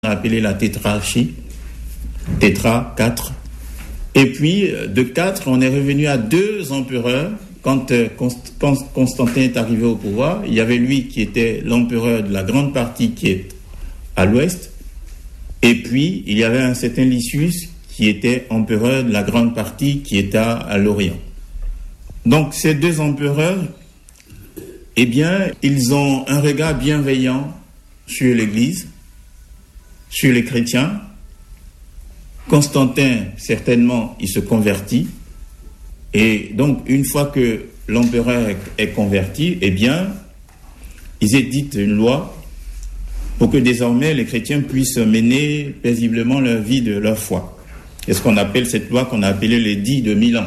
a appelé la tétrarchie, tétra, 4. Et puis, de 4, on est revenu à 2 empereurs. Quand Constantin est arrivé au pouvoir, il y avait lui qui était l'empereur de la grande partie qui est à l'ouest, et puis il y avait un certain Lysius qui était empereur de la grande partie qui était à l'orient. Donc ces 2 empereurs, eh bien, ils ont un regard bienveillant sur l'Église, sur les chrétiens. Constantin, certainement, il se convertit. Et donc, une fois que l'empereur est converti, eh bien, ils éditent une loi pour que désormais les chrétiens puissent mener paisiblement leur vie de leur foi. C'est ce qu'on appelle cette loi qu'on a appelée l'édit de Milan,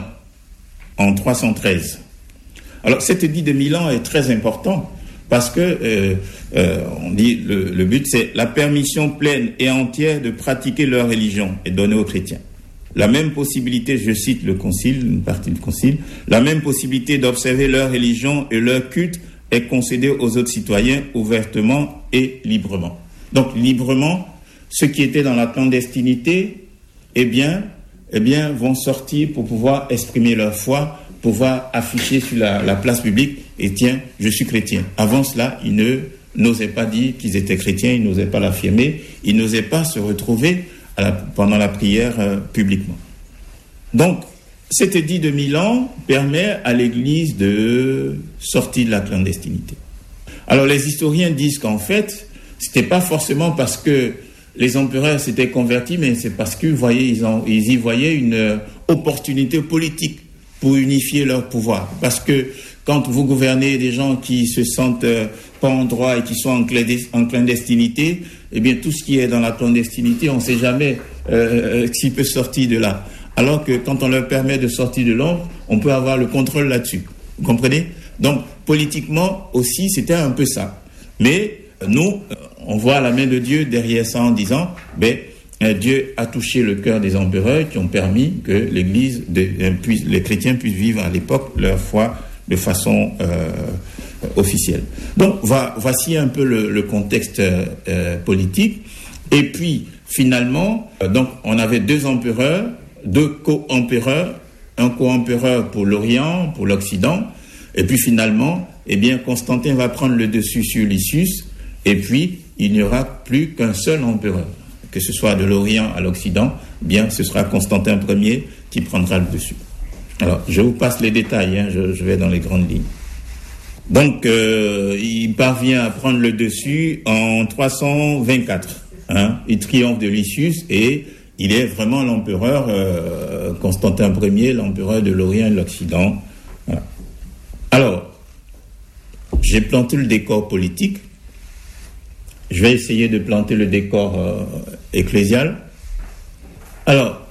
en 313. Alors, cet édit de Milan est très important parce que, on dit, le but, c'est la permission pleine et entière de pratiquer leur religion et donnée aux chrétiens. La même possibilité, je cite le concile, une partie du concile, la même possibilité d'observer leur religion et leur culte est concédée aux autres citoyens ouvertement et librement. Donc, librement, ceux qui étaient dans la clandestinité, eh bien, vont sortir pour pouvoir exprimer leur foi, pouvoir afficher sur la place publique, et tiens, je suis chrétien. Avant cela, ils n'osaient pas dire qu'ils étaient chrétiens, ils n'osaient pas l'affirmer, ils n'osaient pas se retrouver pendant la prière publiquement. Donc, cet édit de Milan permet à l'Église de sortir de la clandestinité. Alors, les historiens disent qu'en fait, c'était pas forcément parce que les empereurs s'étaient convertis, mais c'est parce que, vous voyez, ils y voyaient une opportunité politique pour unifier leur pouvoir. Parce que quand vous gouvernez des gens qui se sentent pas en droit et qui sont en clandestinité, eh bien, tout ce qui est dans la clandestinité, on ne sait jamais s'il peut sortir de là. Alors que quand on leur permet de sortir de l'ombre, on peut avoir le contrôle là-dessus. Vous comprenez? Donc, politiquement aussi, c'était un peu ça. Mais nous, on voit la main de Dieu derrière ça en disant, Dieu a touché le cœur des empereurs qui ont permis que l'Église, les chrétiens puissent vivre à l'époque leur foi de façon officielle. Donc, voici un peu le contexte politique. Et puis, finalement, donc, on avait 2 empereurs, 2 co-empereurs, un co-empereur pour l'Orient, pour l'Occident, et puis finalement, eh bien, Constantin va prendre le dessus sur Lysius, et puis, il n'y aura plus qu'un seul empereur. Que ce soit de l'Orient à l'Occident, bien, ce sera Constantin Ier qui prendra le dessus. Alors, je vous passe les détails, je vais dans les grandes lignes. Donc, il parvient à prendre le dessus en 324. Il triomphe de Lysius et il est vraiment l'empereur, Constantin Ier, l'empereur de l'Orient et de l'Occident. Voilà. Alors, j'ai planté le décor politique. Je vais essayer de planter le décor ecclésial. Alors,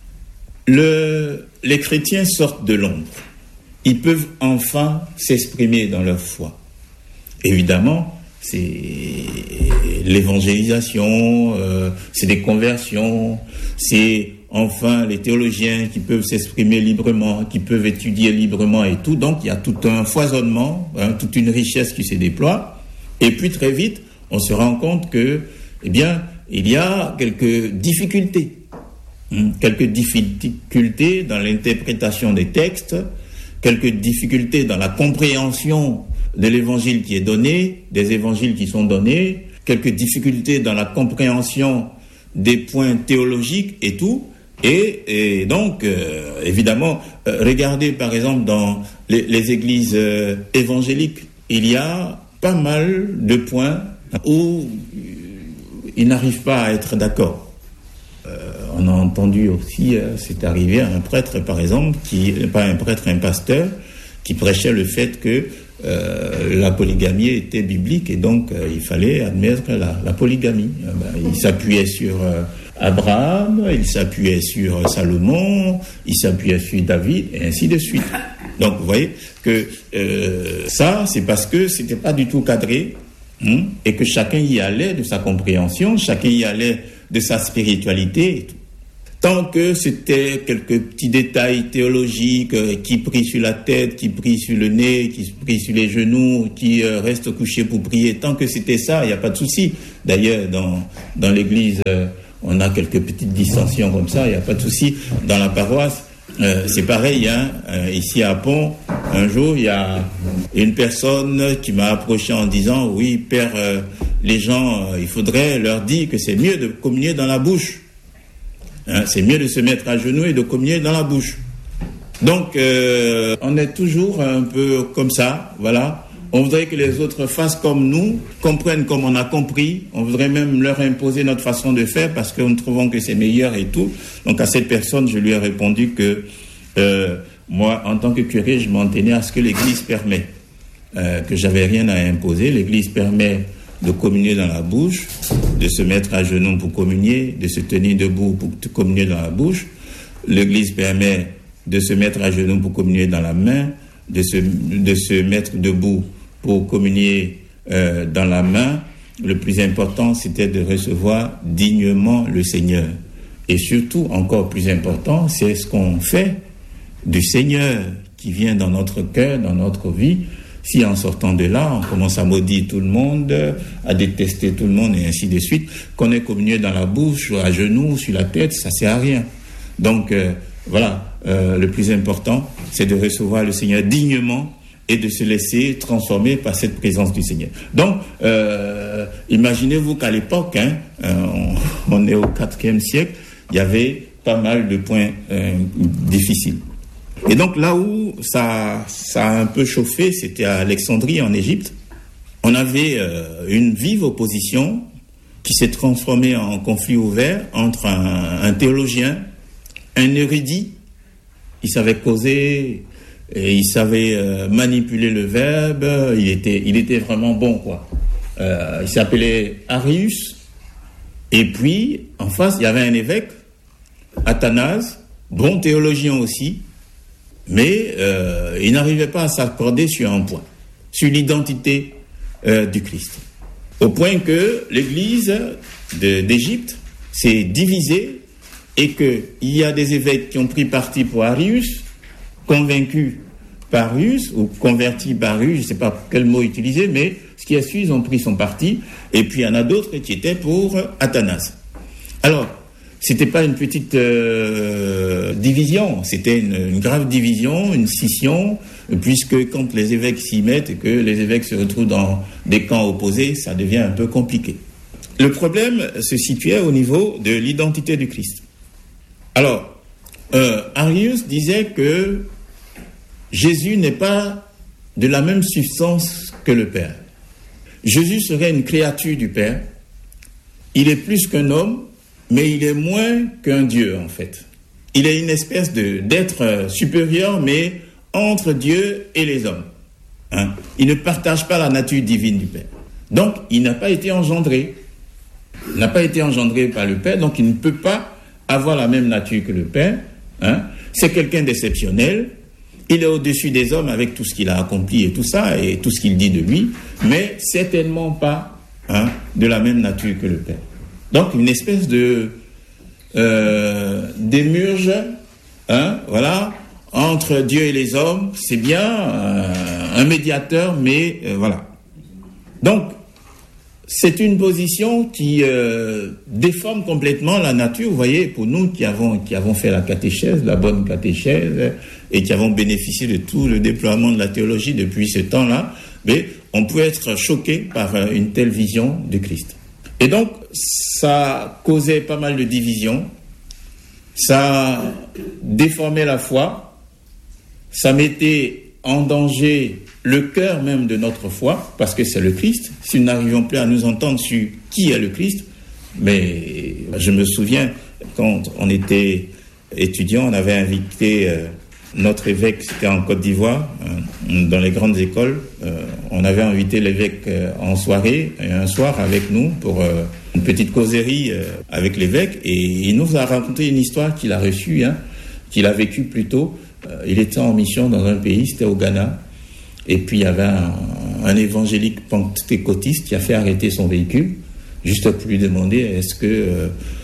les chrétiens sortent de l'ombre. Ils peuvent enfin s'exprimer dans leur foi. Évidemment, c'est l'évangélisation, c'est des conversions, c'est enfin les théologiens qui peuvent s'exprimer librement, qui peuvent étudier librement et tout. Donc, il y a tout un foisonnement, toute une richesse qui se déploie. Et puis, très vite, on se rend compte que, eh bien, il y a quelques difficultés. Quelques difficultés dans l'interprétation des textes, quelques difficultés dans la compréhension de l'évangile qui est donné, des évangiles qui sont donnés, quelques difficultés dans la compréhension des points théologiques et tout. Et donc, évidemment, regardez par exemple dans les églises évangéliques, il y a pas mal de points où ils n'arrivent pas à être d'accord. On a entendu aussi, c'est arrivé à un prêtre, par exemple, pas un prêtre, un pasteur, qui prêchait le fait que la polygamie était biblique et donc il fallait admettre la polygamie. Il s'appuyait sur Abraham, il s'appuyait sur Salomon, il s'appuyait sur David, et ainsi de suite. Donc vous voyez que ça, c'est parce que c'était pas du tout cadré, et que chacun y allait de sa compréhension, chacun y allait de sa spiritualité et tout. Tant que c'était quelques petits détails théologiques, qui prie sur la tête, qui prie sur le nez, qui prie sur les genoux, qui reste couché pour prier, tant que c'était ça, il n'y a pas de souci. D'ailleurs, dans l'église, on a quelques petites dissensions comme ça, il n'y a pas de souci. Dans la paroisse, c'est pareil, hein. Ici à Pont, un jour, il y a une personne qui m'a approché en disant, oui, Père, les gens, il faudrait leur dire que c'est mieux de communier dans la bouche. Hein, c'est mieux de se mettre à genoux et de communier dans la bouche. Donc, on est toujours un peu comme ça, voilà. On voudrait que les autres fassent comme nous, comprennent comme on a compris. On voudrait même leur imposer notre façon de faire parce que nous trouvons que c'est meilleur et tout. Donc, à cette personne, je lui ai répondu que moi, en tant que curé, je m'en tenais à ce que l'Église permet, que j'avais rien à imposer. L'Église permet de communier dans la bouche, de se mettre à genoux pour communier, de se tenir debout pour communier dans la bouche. L'Église permet de se mettre à genoux pour communier dans la main, de se mettre debout pour communier dans la main. Le plus important, c'était de recevoir dignement le Seigneur. Et surtout, encore plus important, c'est ce qu'on fait du Seigneur qui vient dans notre cœur, dans notre vie. Si en sortant de là, on commence à maudire tout le monde, à détester tout le monde et ainsi de suite, qu'on ait communié dans la bouche, à genoux, sur la tête, ça ne sert à rien. Donc voilà, le plus important, c'est de recevoir le Seigneur dignement et de se laisser transformer par cette présence du Seigneur. Donc, imaginez-vous qu'à l'époque, on est au IVe siècle, il y avait pas mal de points difficiles. Et donc là où ça a un peu chauffé, c'était à Alexandrie, en Égypte. On avait une vive opposition qui s'est transformée en conflit ouvert entre un théologien, un érudit. Il savait causer, et il savait manipuler le verbe. Il était vraiment bon, quoi. Il s'appelait Arius. Et puis, en face, il y avait un évêque, Athanase, bon théologien aussi. Mais il n'arrivait pas à s'accorder sur un point, sur l'identité du Christ. Au point que l'Église d'Égypte s'est divisée et qu'il y a des évêques qui ont pris parti pour Arius, convaincus par Arius ou convertis par Arius, je ne sais pas quel mot utiliser, mais ce qui a su, ils ont pris son parti. Et puis il y en a d'autres qui étaient pour Athanase. Alors, c'était pas une petite division, c'était une grave division, une scission, puisque quand les évêques s'y mettent et que les évêques se retrouvent dans des camps opposés, ça devient un peu compliqué. Le problème se situait au niveau de l'identité du Christ. Alors, Arius disait que Jésus n'est pas de la même substance que le Père. Jésus serait une créature du Père. Il est plus qu'un homme, mais il est moins qu'un Dieu, en fait. Il est une espèce d'être supérieur, mais entre Dieu et les hommes. Hein? Il ne partage pas la nature divine du Père. Donc, il n'a pas été engendré. Il n'a pas été engendré par le Père, donc il ne peut pas avoir la même nature que le Père. Hein? C'est quelqu'un d'exceptionnel. Il est au-dessus des hommes avec tout ce qu'il a accompli et tout ça, et tout ce qu'il dit de lui, mais certainement pas de la même nature que le Père. Donc, une espèce de démurge, voilà, entre Dieu et les hommes. C'est bien un médiateur, mais voilà. Donc, c'est une position qui déforme complètement la nature. Vous voyez, pour nous qui avons fait la catéchèse, la bonne catéchèse, et qui avons bénéficié de tout le déploiement de la théologie depuis ce temps-là, mais on peut être choqué par une telle vision du Christ. Et donc, ça causait pas mal de divisions, ça déformait la foi, ça mettait en danger le cœur même de notre foi, parce que c'est le Christ. Si nous n'arrivions plus à nous entendre sur qui est le Christ, mais je me souviens, quand on était étudiant, on avait invité notre évêque, c'était en Côte d'Ivoire, dans les grandes écoles, on avait invité l'évêque en soirée, un soir avec nous, pour une petite causerie avec l'évêque, et il nous a raconté une histoire qu'il a reçue, qu'il a vécue plutôt. Il était en mission dans un pays, c'était au Ghana, et puis il y avait un évangélique pentecôtiste qui a fait arrêter son véhicule, juste pour lui demander est-ce que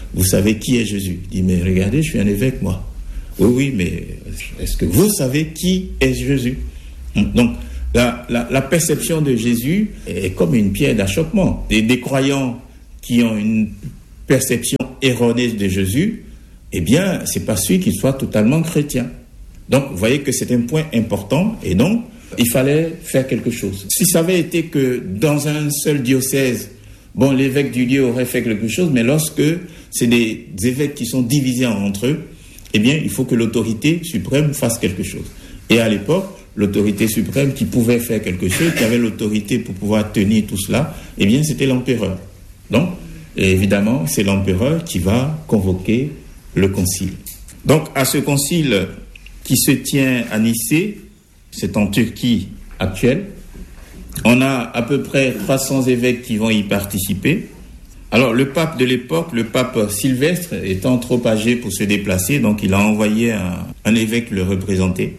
vous savez qui est Jésus? Il dit, mais regardez, je suis un évêque, moi. Oui, mais est-ce que vous savez qui est Jésus? Donc, la perception de Jésus est comme une pierre d'achoppement. Des croyants qui ont une perception erronée de Jésus, eh bien, c'est pas celui qu'il soit totalement chrétien. Donc, vous voyez que c'est un point important, et donc, il fallait faire quelque chose. Si ça avait été que dans un seul diocèse, bon, l'évêque du lieu aurait fait quelque chose, mais lorsque c'est des évêques qui sont divisés entre eux, eh bien, il faut que l'autorité suprême fasse quelque chose. Et à l'époque, l'autorité suprême qui pouvait faire quelque chose, qui avait l'autorité pour pouvoir tenir tout cela, eh bien, c'était l'empereur. Donc, évidemment, c'est l'empereur qui va convoquer le concile. Donc, à ce concile qui se tient à Nicée, c'est en Turquie actuelle, on a à peu près 300 évêques qui vont y participer. Alors, le pape de l'époque, le pape Sylvestre, étant trop âgé pour se déplacer, donc il a envoyé un évêque le représenter.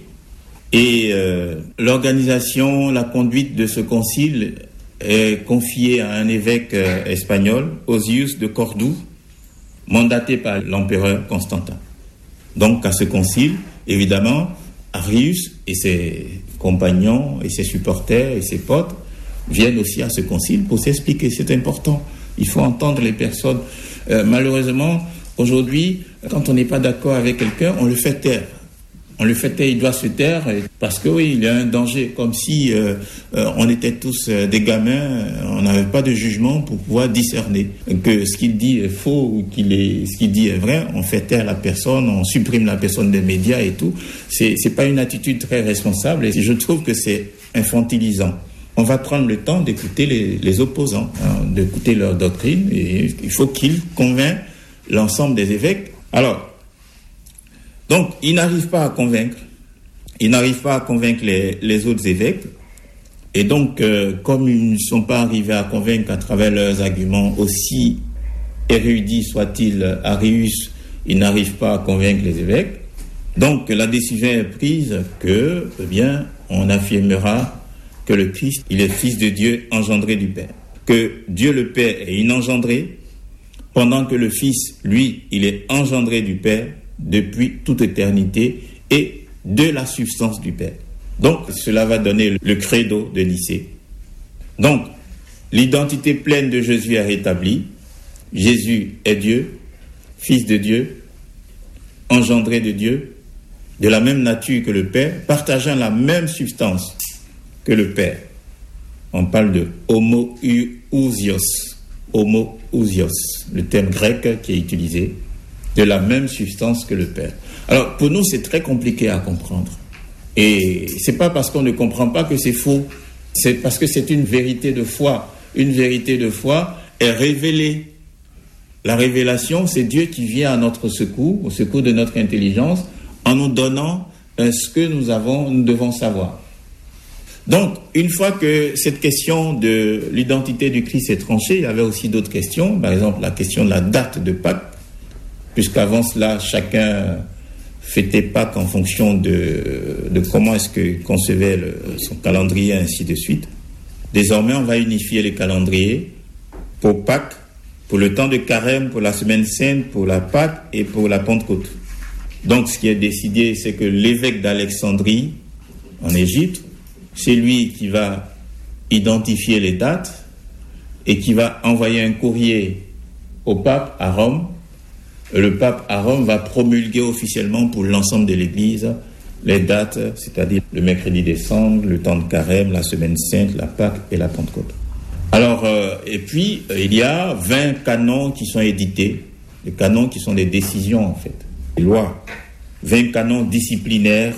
Et l'organisation, la conduite de ce concile est confiée à un évêque espagnol, Osius de Cordoue, mandaté par l'empereur Constantin. Donc, à ce concile, évidemment, Arius et ses compagnons et ses supporters et ses potes viennent aussi à ce concile pour s'expliquer. C'est important. Il faut entendre les personnes. Malheureusement, aujourd'hui, quand on n'est pas d'accord avec quelqu'un, on le fait taire. On le fait taire, il doit se taire parce que oui, il y a un danger. Comme si on était tous des gamins, on n'avait pas de jugement pour pouvoir discerner que ce qu'il dit est faux ou ce qu'il dit est vrai. On fait taire la personne, on supprime la personne des médias et tout. C'est pas une attitude très responsable et je trouve que c'est infantilisant. On va prendre le temps d'écouter les opposants, d'écouter leur doctrine, et il faut qu'ils convainquent l'ensemble des évêques. Alors, donc, ils n'arrivent pas à convaincre. Ils n'arrivent pas à convaincre les autres évêques. Et donc, comme ils ne sont pas arrivés à convaincre à travers leurs arguments, aussi érudits soient-ils, Arius, ils n'arrivent pas à convaincre les évêques. Donc, la décision est prise que, eh bien, on affirmera que le Christ, il est fils de Dieu engendré du Père. Que Dieu le Père est inengendré, pendant que le Fils, lui, il est engendré du Père depuis toute éternité et de la substance du Père. Donc, cela va donner le credo de Nicée. Donc, l'identité pleine de Jésus est rétablie. Jésus est Dieu, Fils de Dieu, engendré de Dieu, de la même nature que le Père, partageant la même substance que le Père. On parle de homoousios, homoousios, le terme grec qui est utilisé, de la même substance que le Père. Alors, pour nous, c'est très compliqué à comprendre. Et c'est pas parce qu'on ne comprend pas que c'est faux, c'est parce que c'est une vérité de foi. Une vérité de foi est révélée. La révélation, c'est Dieu qui vient à notre secours, au secours de notre intelligence, en nous donnant ce que nous devons savoir. Donc, une fois que cette question de l'identité du Christ est tranchée, il y avait aussi d'autres questions, par exemple la question de la date de Pâques, puisqu'avant cela, chacun fêtait Pâques en fonction de comment est-ce que concevait son calendrier, ainsi de suite. Désormais, on va unifier les calendriers pour Pâques, pour le temps de Carême, pour la Semaine Sainte, pour la Pâques et pour la Pentecôte. Donc, ce qui est décidé, c'est que l'évêque d'Alexandrie, en Égypte, c'est lui qui va identifier les dates et qui va envoyer un courrier au pape à Rome. Le pape à Rome va promulguer officiellement pour l'ensemble de l'Église les dates, c'est-à-dire le mercredi des Cendres, le temps de Carême, la Semaine Sainte, la Pâque et la Pentecôte. Alors, et puis, il y a 20 canons qui sont édités, des canons qui sont des décisions en fait, des lois, 20 canons disciplinaires,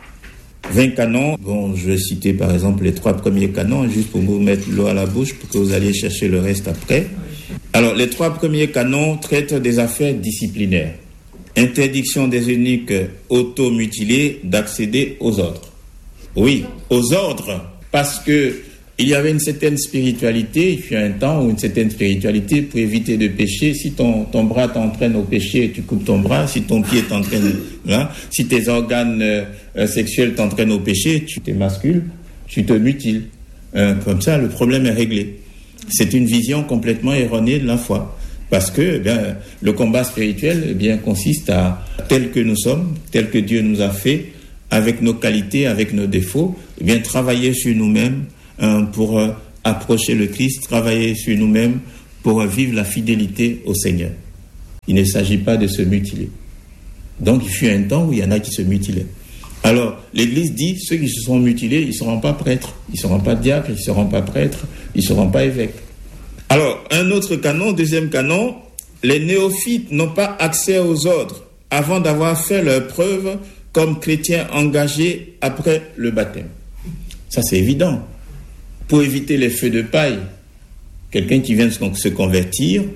20 canons, bon, je vais citer par exemple les 3 premiers canons, juste pour vous mettre l'eau à la bouche, pour que vous alliez chercher le reste après. Alors, les 3 premiers canons traitent des affaires disciplinaires. Interdiction des eunuques automutilés d'accéder aux ordres. Oui, aux ordres, parce que il y avait une certaine spiritualité, il fut un temps où une certaine spiritualité pour éviter de pécher. Si ton bras t'entraîne au péché, tu coupes ton bras. Si ton pied t'entraîne, hein, si tes organes sexuels t'entraînent au péché, tu t'émascules, tu te mutiles. Comme ça, le problème est réglé. C'est une vision complètement erronée de la foi. Parce que le combat spirituel consiste à, tel que nous sommes, tel que Dieu nous a fait, avec nos qualités, avec nos défauts, travailler sur nous-mêmes pour approcher le Christ, travailler sur nous-mêmes pour vivre la fidélité au Seigneur. Il ne s'agit pas de se mutiler. Donc il fut un temps où il y en a qui se mutilaient. Alors l'Église dit, ceux qui se sont mutilés, ils ne seront pas prêtres, ils ne seront pas diacres, ils ne seront pas prêtres, ils ne seront pas évêques. Alors, un autre canon, deuxième canon, les néophytes n'ont pas accès aux ordres avant d'avoir fait leur preuve comme chrétiens engagés après le baptême. Ça, c'est évident. Pour éviter les feux de paille, quelqu'un qui vient de se convertir,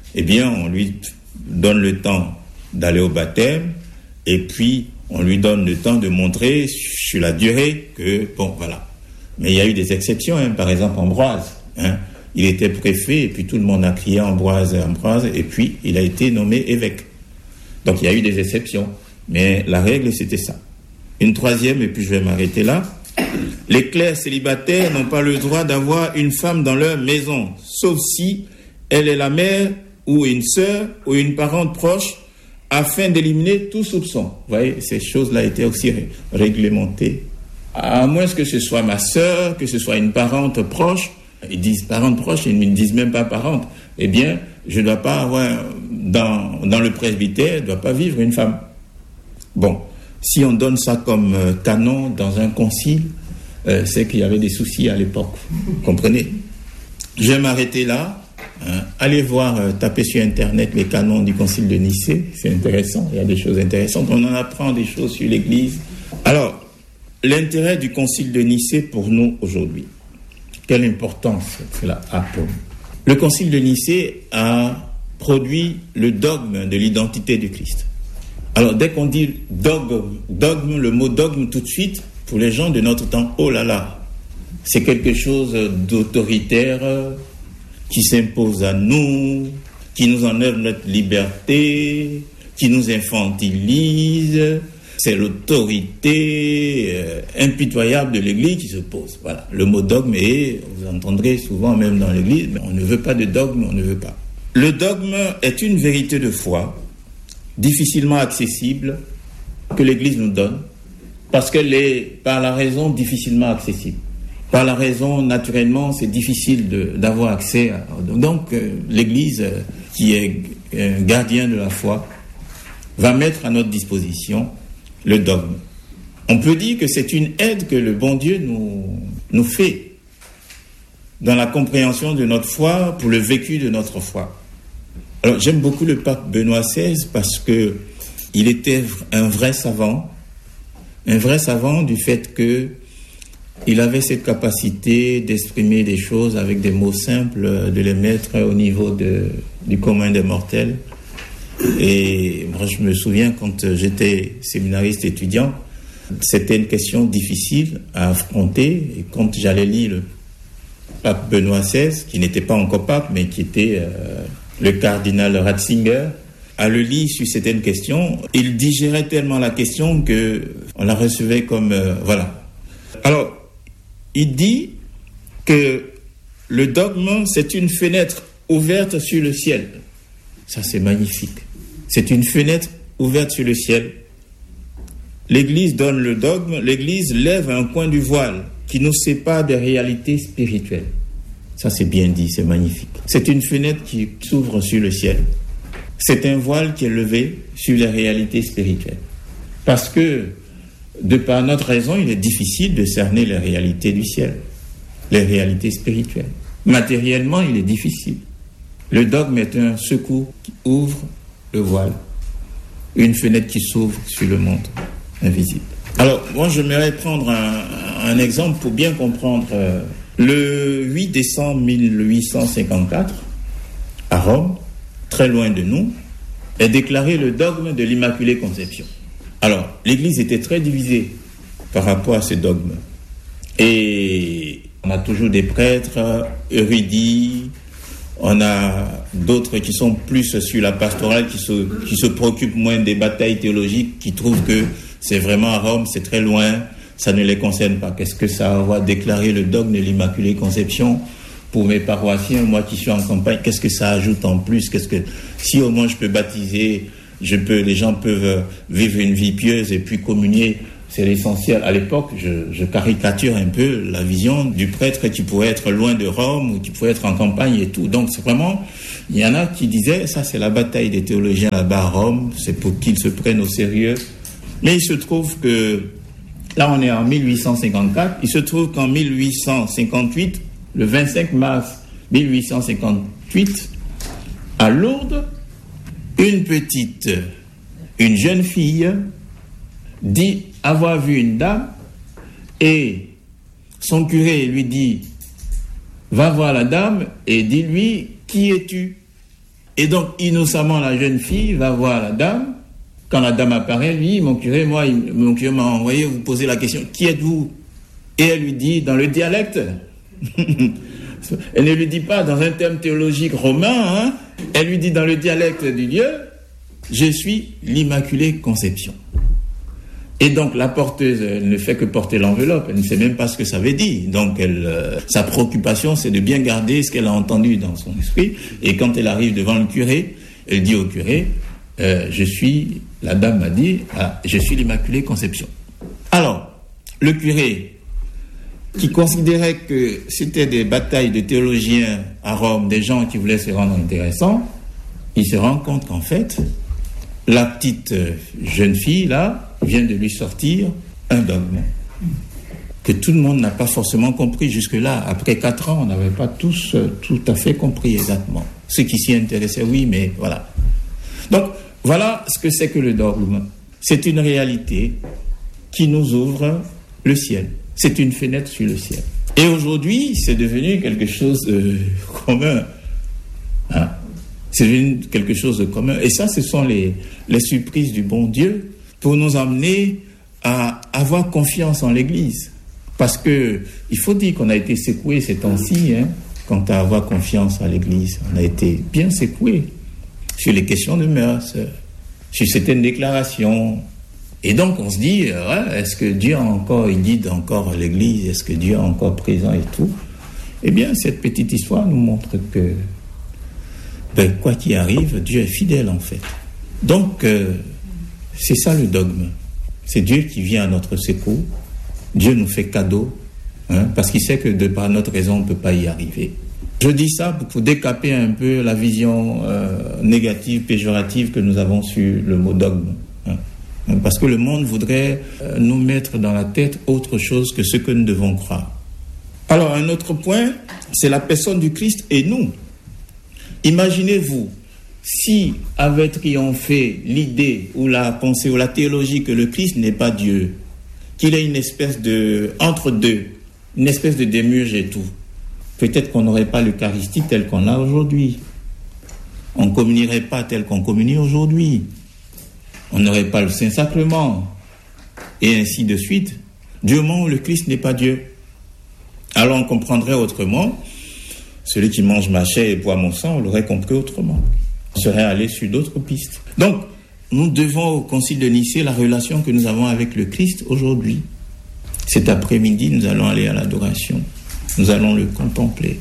on lui donne le temps d'aller au baptême et puis on lui donne le temps de montrer sur la durée que, voilà. Mais il y a eu des exceptions, par exemple Ambroise, il était préfet et puis tout le monde a crié Ambroise, Ambroise, et puis il a été nommé évêque. Donc il y a eu des exceptions, mais la règle c'était ça. Une troisième, et puis je vais m'arrêter là. Les clercs célibataires n'ont pas le droit d'avoir une femme dans leur maison, sauf si elle est la mère ou une sœur ou une parente proche, afin d'éliminer tout soupçon. Vous voyez, ces choses-là étaient aussi réglementées. À moins que ce soit ma sœur, que ce soit une parente proche. Ils disent parente proche, ils ne disent même pas parente. Je ne dois pas avoir, dans le presbytère, ne doit pas vivre une femme. Bon, si on donne ça comme canon dans un concile, c'est qu'il y avait des soucis à l'époque. Vous comprenez? Je vais m'arrêter là. Allez voir, taper sur Internet les canons du concile de Nicée. C'est intéressant, il y a des choses intéressantes. On en apprend des choses sur l'Église. Alors, l'intérêt du concile de Nicée pour nous aujourd'hui. Quelle importance cela a pour nous? Le concile de Nicée a produit le dogme de l'identité du Christ. Alors, dès qu'on dit dogme, le mot dogme tout de suite, pour les gens de notre temps, oh là là, c'est quelque chose d'autoritaire qui s'impose à nous, qui nous enlève notre liberté, qui nous infantilise. C'est l'autorité impitoyable de l'Église qui se pose. Voilà, le mot dogme est, vous entendrez souvent même dans l'Église, mais on ne veut pas de dogme, on ne veut pas. Le dogme est une vérité de foi, difficilement accessible, que l'Église nous donne, parce qu'elle est, par la raison, difficilement accessible. Par la raison, naturellement, c'est difficile d'avoir accès à... Donc, l'Église, qui est gardien de la foi, va mettre à notre disposition le dogme. On peut dire que c'est une aide que le bon Dieu nous fait dans la compréhension de notre foi, pour le vécu de notre foi. Alors, j'aime beaucoup le pape Benoît XVI parce que il était un vrai savant du fait que il avait cette capacité d'exprimer des choses avec des mots simples, de les mettre au niveau du commun des mortels. Et moi, je me souviens, quand j'étais séminariste étudiant, c'était une question difficile à affronter. Et quand j'allais lire le pape Benoît XVI, qui n'était pas encore pape, mais qui était le cardinal Ratzinger, à le lire sur certaines questions, il digérait tellement la question qu'on la recevait comme... voilà. Alors, il dit que le dogme, c'est une fenêtre ouverte sur le ciel. Ça, c'est magnifique. C'est une fenêtre ouverte sur le ciel. L'Église donne le dogme, l'Église lève un coin du voile qui nous sépare des réalités spirituelles. Ça, c'est bien dit, c'est magnifique. C'est une fenêtre qui s'ouvre sur le ciel. C'est un voile qui est levé sur les réalités spirituelles. Parce que, de par notre raison, il est difficile de cerner les réalités du ciel, les réalités spirituelles. Matériellement, il est difficile. Le dogme est un secours qui ouvre le voile, une fenêtre qui s'ouvre sur le monde invisible. Alors, moi, j'aimerais prendre un exemple pour bien comprendre. Le 8 décembre 1854, à Rome, très loin de nous, est déclaré le dogme de l'Immaculée Conception. Alors, l'Église était très divisée par rapport à ce dogme. Et on a toujours des prêtres érudits, on a d'autres qui sont plus sur la pastorale, qui se préoccupent moins des batailles théologiques, qui trouvent que c'est vraiment à Rome, c'est très loin, ça ne les concerne pas. Qu'est-ce que ça va déclarer le dogme de l'Immaculée Conception pour mes paroissiens, moi qui suis en campagne, qu'est-ce que ça ajoute en plus? Si au moins je peux baptiser, les gens peuvent vivre une vie pieuse et puis communier, c'est l'essentiel. À l'époque, je caricature un peu la vision du prêtre qui pourrait être loin de Rome ou qui pourrait être en campagne et tout. Donc c'est vraiment, il y en a qui disaient, ça c'est la bataille des théologiens là-bas à Rome, c'est pour qu'ils se prennent au sérieux. Mais il se trouve que, là on est en 1854, il se trouve qu'en 1858, le 25 mars 1858, à Lourdes, une jeune fille dit avoir vu une dame et son curé lui dit « Va voir la dame et dis-lui qui es-tu » Et donc innocemment la jeune fille va voir la dame. Quand la dame apparaît, lui, mon curé m'a envoyé vous poser la question « Qui êtes-vous » Et elle lui dit dans le dialecte elle ne lui dit pas dans un terme théologique romain, elle lui dit dans le dialecte du lieu, je suis l'Immaculée Conception. Et donc la porteuse ne fait que porter l'enveloppe, elle ne sait même pas ce que ça veut dire. Donc sa préoccupation c'est de bien garder ce qu'elle a entendu dans son esprit. Et quand elle arrive devant le curé, elle dit au curé, la dame m'a dit, je suis l'Immaculée Conception. Alors, le curé, qui considérait que c'était des batailles de théologiens à Rome, des gens qui voulaient se rendre intéressants, il se rend compte qu'en fait, la petite jeune fille, là, vient de lui sortir un dogme que tout le monde n'a pas forcément compris jusque-là. Après 4 ans, on n'avait pas tous tout à fait compris exactement. Ceux qui s'y intéressaient, oui, mais voilà. Donc, voilà ce que c'est que le dogme. C'est une réalité qui nous ouvre le ciel. C'est une fenêtre sur le ciel. Et aujourd'hui, c'est devenu quelque chose de commun. C'est devenu quelque chose de commun. Et ça, ce sont les surprises du bon Dieu pour nous amener à avoir confiance en l'Église. Parce que il faut dire qu'on a été secoué ces temps-ci, quant à avoir confiance en l'Église. On a été bien secoué sur les questions de mœurs, sur certaines déclarations. Et donc on se dit, est-ce que Dieu il guide encore l'Église, est-ce que Dieu est encore présent et tout? Eh bien, cette petite histoire nous montre que, quoi qu'il arrive, Dieu est fidèle en fait. Donc, c'est ça le dogme. C'est Dieu qui vient à notre secours. Dieu nous fait cadeau, parce qu'il sait que de par notre raison, on ne peut pas y arriver. Je dis ça pour décaper un peu la vision négative, péjorative que nous avons sur le mot dogme. Parce que le monde voudrait nous mettre dans la tête autre chose que ce que nous devons croire. Alors, un autre point, c'est la personne du Christ et nous. Imaginez-vous, si avait triomphé l'idée ou la pensée ou la théologie que le Christ n'est pas Dieu, qu'il est une espèce de entre-deux, une espèce de démiurge et tout, peut-être qu'on n'aurait pas l'Eucharistie telle qu'on l'a aujourd'hui. On ne communierait pas tel qu'on communie aujourd'hui. On n'aurait pas le Saint-Sacrement, et ainsi de suite, du moment où le Christ n'est pas Dieu. Alors on comprendrait autrement, celui qui mange ma chair et boit mon sang, on l'aurait compris autrement. On serait allé sur d'autres pistes. Donc, nous devons au Concile de Nicée la relation que nous avons avec le Christ aujourd'hui. Cet après-midi, nous allons aller à l'adoration. Nous allons le contempler.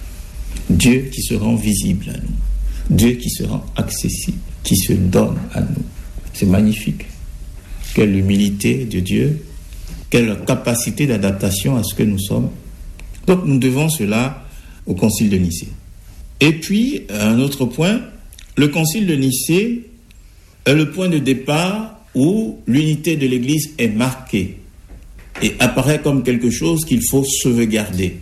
Dieu qui se rend visible à nous. Dieu qui se rend accessible, qui se donne à nous. C'est magnifique. Quelle humilité de Dieu, quelle capacité d'adaptation à ce que nous sommes. Donc nous devons cela au Concile de Nicée. Et puis, un autre point, le Concile de Nicée est le point de départ où l'unité de l'Église est marquée et apparaît comme quelque chose qu'il faut sauvegarder.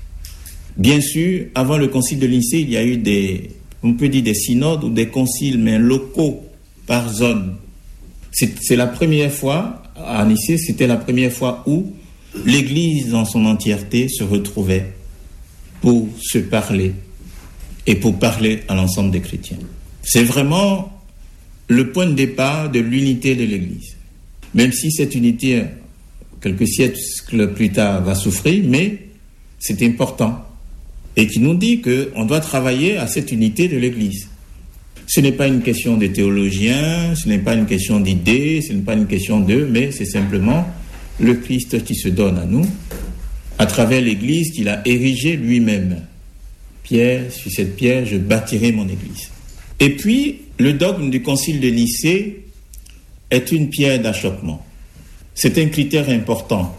Bien sûr, avant le Concile de Nicée, il y a eu on peut dire des synodes ou des conciles, mais locaux par zone. C'est la première fois, à Nicée, c'était la première fois où l'Église dans son entièreté se retrouvait pour se parler et pour parler à l'ensemble des chrétiens. C'est vraiment le point de départ de l'unité de l'Église. Même si cette unité, quelques siècles plus tard, va souffrir, mais c'est important. Et qui nous dit qu'on doit travailler à cette unité de l'Église. Ce n'est pas une question des théologiens, ce n'est pas une question d'idées, ce n'est pas une question d'eux, mais c'est simplement le Christ qui se donne à nous, à travers l'Église qu'il a érigée lui-même. sur cette pierre, je bâtirai mon église. Et puis, le dogme du concile de Nicée est une pierre d'achoppement. C'est un critère important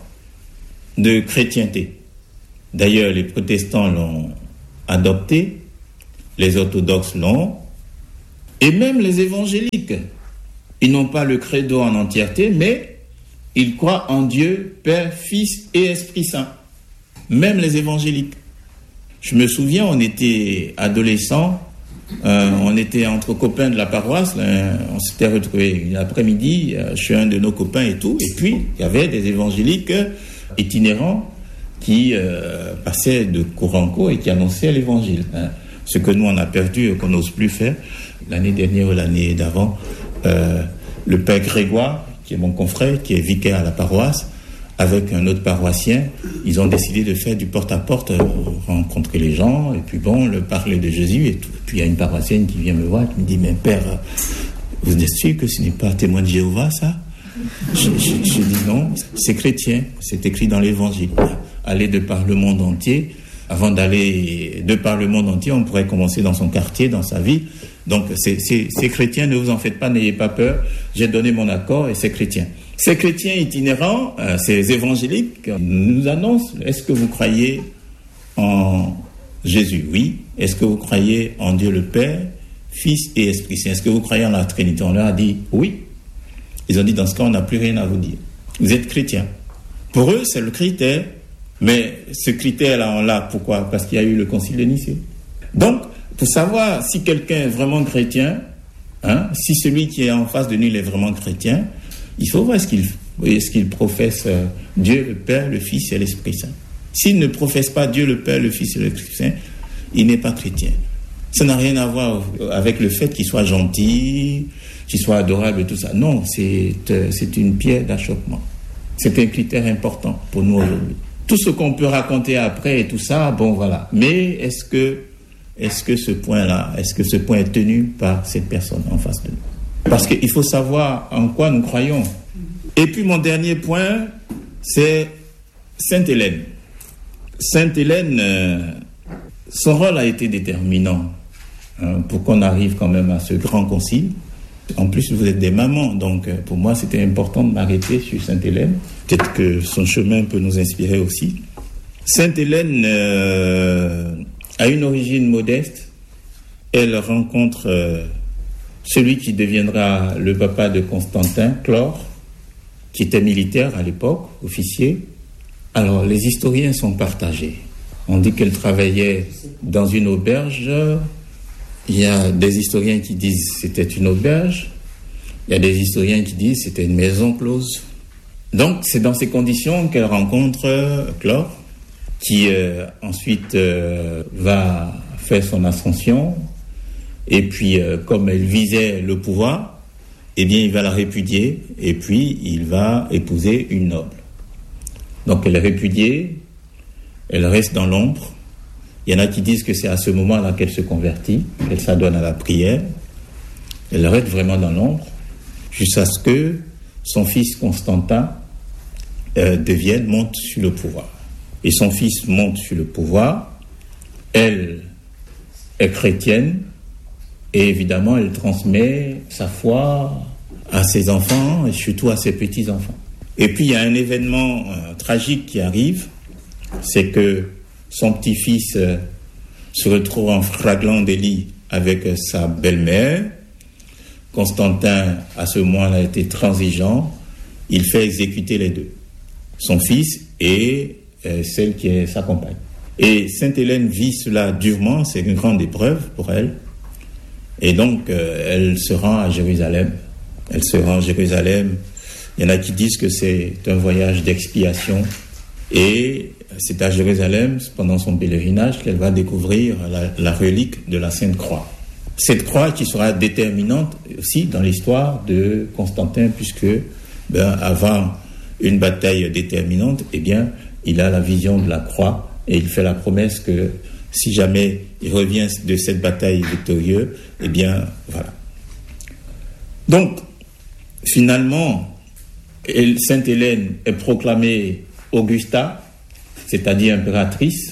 de chrétienté. D'ailleurs, les protestants l'ont adopté, les orthodoxes l'ont, et même les évangéliques. Ils n'ont pas le credo en entièreté, mais ils croient en Dieu, Père, Fils et Esprit Saint. Même les évangéliques. Je me souviens, on était adolescents, on était entre copains de la paroisse, on s'était retrouvés l'après-midi, chez un de nos copains et tout, et puis il y avait des évangéliques itinérants qui passaient de cour en cour et qui annonçaient l'évangile. Ce que nous on a perdu, qu'on n'ose plus faire. L'année dernière ou l'année d'avant, le père Grégoire, qui est mon confrère, qui est vicaire à la paroisse, avec un autre paroissien, ils ont décidé de faire du porte-à-porte, rencontrer les gens, et puis leur parler de Jésus et tout. Puis il y a une paroissienne qui vient me voir, qui me dit, mais père, vous êtes sûr que ce n'est pas témoin de Jéhovah, ça? Je dis non, c'est chrétien, c'est écrit dans l'évangile. Aller de par le monde entier, avant d'aller de par le monde entier, on pourrait commencer dans son quartier, dans sa vie. Donc c'est chrétien, ne vous en faites pas, n'ayez pas peur, j'ai donné mon accord et c'est chrétien. Ces chrétiens itinérants, ces évangéliques, nous annoncent, est-ce que vous croyez en Jésus? Oui. Est-ce que vous croyez en Dieu le Père, Fils et Esprit Saint? Est-ce que vous croyez en la Trinité? On leur a dit oui. Ils ont dit, dans ce cas, on n'a plus rien à vous dire. Vous êtes chrétiens. Pour eux, c'est le critère. Mais ce critère-là, on l'a. Pourquoi? Parce qu'il y a eu le concile de Nicée. Donc, pour savoir si quelqu'un est vraiment chrétien, si celui qui est en face de nous il est vraiment chrétien, il faut voir est-ce qu'il professe Dieu le Père, le Fils et l'Esprit Saint. S'il ne professe pas Dieu le Père, le Fils et l'Esprit Saint, il n'est pas chrétien. Ça n'a rien à voir avec le fait qu'il soit gentil, qu'il soit adorable et tout ça. Non, c'est une pierre d'achoppement. C'est un critère important pour nous aujourd'hui. Tout ce qu'on peut raconter après et tout ça, bon voilà. Mais est-ce que ce point-là, est-ce que ce point est tenu par cette personne en face de nous? Parce qu'il faut savoir en quoi nous croyons. Et puis mon dernier point, c'est Sainte Hélène. Sainte Hélène, son rôle a été déterminant pour qu'on arrive quand même à ce grand concile. En plus, vous êtes des mamans, donc pour moi, c'était important de m'arrêter sur Sainte Hélène. Peut-être que son chemin peut nous inspirer aussi. Sainte Hélène a une origine modeste. Elle rencontre celui qui deviendra le papa de Constantin, Chlore, qui était militaire à l'époque, officier. Alors, les historiens sont partagés. On dit qu'elle travaillait dans une auberge. Il y a des historiens qui disent que c'était une auberge. Il y a des historiens qui disent que c'était une maison close. Donc, c'est dans ces conditions qu'elle rencontre Chlore, qui ensuite va faire son ascension. Et puis, comme elle visait le pouvoir, eh bien, il va la répudier. Et puis, il va épouser une noble. Donc, elle est répudiée. Elle reste dans l'ombre. Il y en a qui disent que c'est à ce moment-là qu'elle se convertit, qu'elle s'adonne à la prière. Elle reste vraiment dans l'ombre, jusqu'à ce que son fils Constantin monte sur le pouvoir. Et son fils monte sur le pouvoir. Elle est chrétienne, et évidemment, elle transmet sa foi à ses enfants, et surtout à ses petits-enfants. Et puis, il y a un événement tragique qui arrive, c'est que son petit-fils se retrouve en flagrant délit avec sa belle-mère. Constantin, à ce moment-là, était transigeant. Il fait exécuter les deux, son fils et celle qui est sa compagne. Et Sainte Hélène vit cela durement, c'est une grande épreuve pour elle. Et donc, elle se rend à Jérusalem. Elle se rend à Jérusalem. Il y en a qui disent que c'est un voyage d'expiation. Et c'est à Jérusalem, pendant son pèlerinage, qu'elle va découvrir la relique de la Sainte Croix. Cette croix qui sera déterminante aussi dans l'histoire de Constantin, puisque avant une bataille déterminante, eh bien, il a la vision de la croix et il fait la promesse que si jamais il revient de cette bataille victorieux, eh bien, voilà. Donc, finalement, Sainte Hélène est proclamée Augusta, c'est-à-dire impératrice,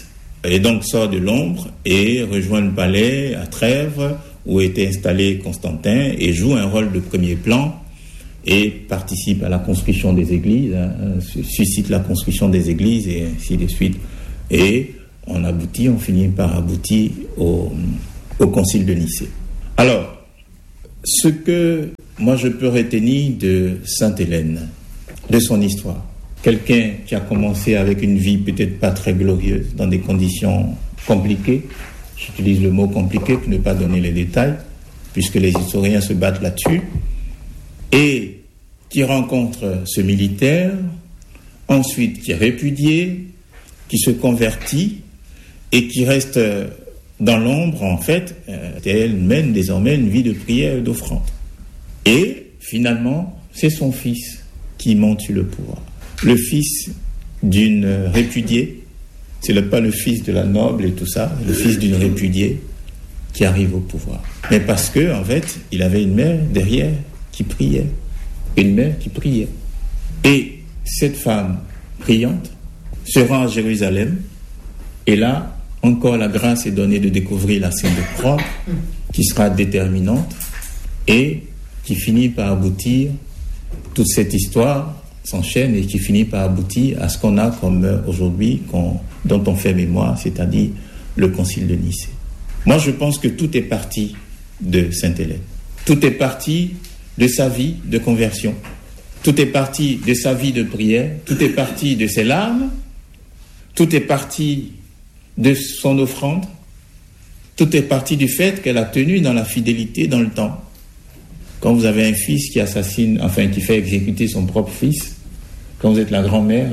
Et donc sort de l'ombre et rejoint le palais à Trèves où était installé Constantin et joue un rôle de premier plan et participe à la construction des églises, suscite la construction des églises et ainsi de suite. Et on finit par aboutir au concile de Nicée. Alors, ce que moi je peux retenir de Sainte Hélène, de son histoire, quelqu'un qui a commencé avec une vie peut-être pas très glorieuse, dans des conditions compliquées, j'utilise le mot compliqué pour ne pas donner les détails, puisque les historiens se battent là-dessus, et qui rencontre ce militaire, ensuite qui est répudié, qui se convertit, et qui reste dans l'ombre, en fait, elle mène désormais une vie de prière et d'offrande. Et finalement, c'est son fils qui monte sur le pouvoir. Le fils d'une répudiée, c'est pas le fils de la noble et tout ça, le fils d'une répudiée qui arrive au pouvoir. Mais parce que, en fait, il avait une mère derrière qui priait. Une mère qui priait. Et cette femme priante se rend à Jérusalem, et là, encore la grâce est donnée de découvrir la scène de croix, qui sera déterminante, et qui finit par aboutir, toute cette histoire s'enchaîne et qui finit par aboutir à ce qu'on a comme aujourd'hui, dont on fait mémoire, c'est-à-dire le concile de Nicée. Moi, je pense que tout est parti de Sainte Hélène. Tout est parti de sa vie de conversion. Tout est parti de sa vie de prière. Tout est parti de ses larmes. Tout est parti de son offrande. Tout est parti du fait qu'elle a tenu dans la fidélité dans le temps. Quand vous avez un fils qui assassine, enfin qui fait exécuter son propre fils, quand vous êtes la grand-mère,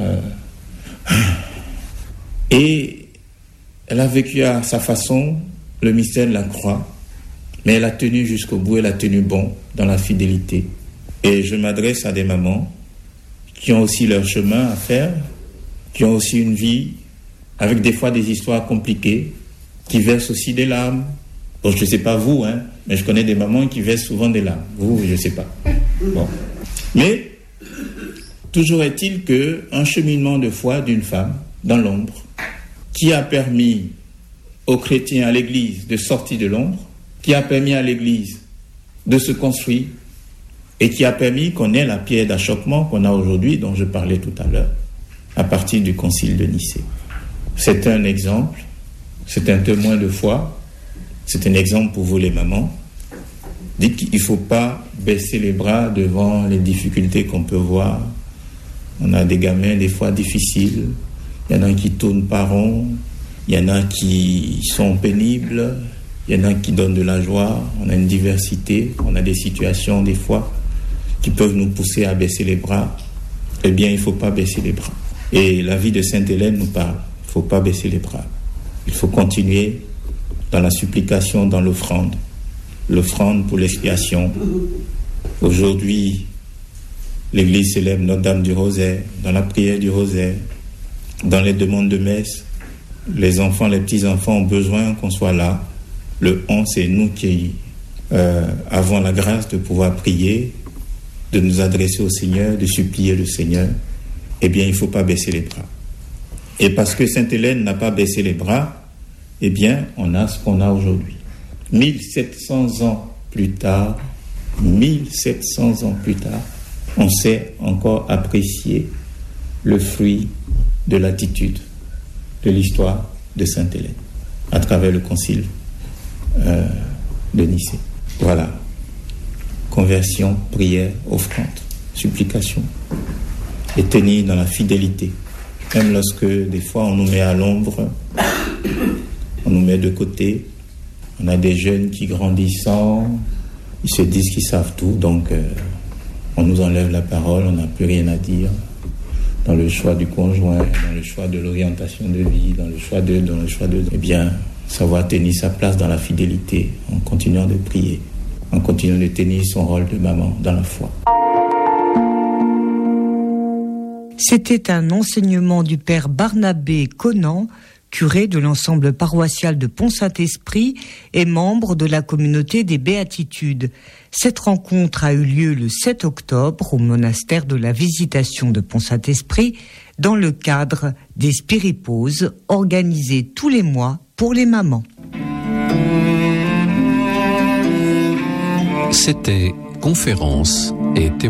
et elle a vécu à sa façon le mystère de la croix, mais elle a tenu jusqu'au bout, elle a tenu bon dans la fidélité. Et je m'adresse à des mamans qui ont aussi leur chemin à faire, qui ont aussi une vie avec des fois des histoires compliquées, qui versent aussi des larmes. Bon, je ne sais pas vous, mais je connais des mamans qui versent souvent des larmes. Vous, je ne sais pas. Bon. Mais toujours est-il qu'un cheminement de foi d'une femme dans l'ombre qui a permis aux chrétiens, à l'Église, de sortir de l'ombre, qui a permis à l'Église de se construire et qui a permis qu'on ait la pierre d'achoppement qu'on a aujourd'hui, dont je parlais tout à l'heure, à partir du concile de Nicée. C'est un exemple, c'est un témoin de foi, c'est un exemple pour vous les mamans. Dites qu'il ne faut pas baisser les bras devant les difficultés qu'on peut voir. On a des gamins des fois difficiles, il y en a qui tournent pas rond, il y en a qui sont pénibles, il y en a qui donnent de la joie, on a une diversité, on a des situations des fois qui peuvent nous pousser à baisser les bras. Eh bien, il ne faut pas baisser les bras. Et la vie de Sainte Hélène nous parle, il ne faut pas baisser les bras. Il faut continuer dans la supplication, dans l'offrande pour l'expiation. Aujourd'hui, l'Église célèbre Notre-Dame du Rosaire, dans la prière du Rosaire, dans les demandes de messe. Les enfants, les petits-enfants ont besoin qu'on soit là. Le on, c'est nous qui avons la grâce de pouvoir prier, de nous adresser au Seigneur, de supplier le Seigneur. Eh bien, il ne faut pas baisser les bras. Et parce que Sainte Hélène n'a pas baissé les bras, eh bien, on a ce qu'on a aujourd'hui. 1700 ans plus tard, on sait encore apprécier le fruit de l'attitude, de l'histoire de Sainte Hélène, à travers le concile de Nicée. Voilà. Conversion, prière, offrande, supplication. Et tenir dans la fidélité. Même lorsque, des fois, on nous met à l'ombre, on nous met de côté. On a des jeunes qui grandissant, ils se disent qu'ils savent tout, donc on nous enlève la parole, on n'a plus rien à dire dans le choix du conjoint, dans le choix de l'orientation de vie, dans le choix de... Eh bien, savoir tenir sa place dans la fidélité, en continuant de prier, en continuant de tenir son rôle de maman dans la foi. C'était un enseignement du père Barnabé Conan curé de l'ensemble paroissial de Pont-Saint-Esprit et membre de la communauté des Béatitudes. Cette rencontre a eu lieu le 7 octobre au monastère de la Visitation de Pont-Saint-Esprit dans le cadre des Spiripauses organisées tous les mois pour les mamans. C'était conférence et témoignage.